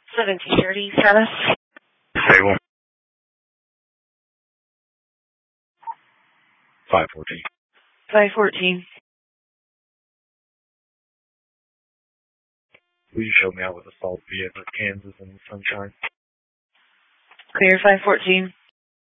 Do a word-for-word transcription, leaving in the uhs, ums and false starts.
seventeen thirty status. Stable. five fourteen. five fourteen. Please show me out with assault via Kansas and Sunshine. Clear five fourteen.